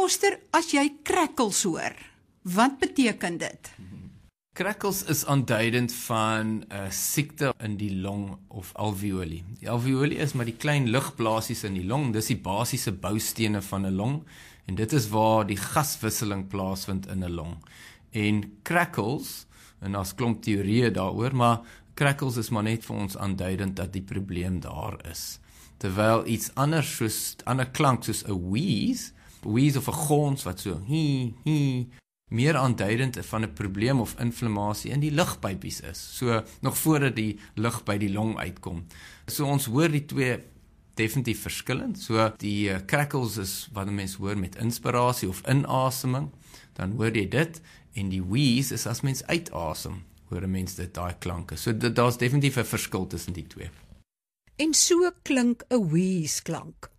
Koster, as jy crackles hoor, wat beteken dit? Crackles is aanduidend van 'n siekte in die long of alveoli. Die alveoli is maar die klein lugblaasies in die long, dis die basiese boustene van 'n long, en dit is waar die gaswisseling plaasvind in 'n long. En crackles, en daar's klomp teorieë daaroor, maar crackles is maar net vir ons aanduidend dat die probleem daar is. Terwyl iets anders soos ander klank soos 'n wheeze of 'n gons wat so meer aanduidend van 'n probleem of inflammasie in die lugpypies is. So nog voordat die lug by die long uitkom. So ons hoor die twee definitief verskillend. So die crackles is wat mense hoor met inspirasie of inaseming, dan hoor jy dit, en die wheeze is as mens uitasem, hoor 'n mens dit daai klanke. So daar's definitief 'n verskil tussen die twee. En so klink 'n wheeze klank.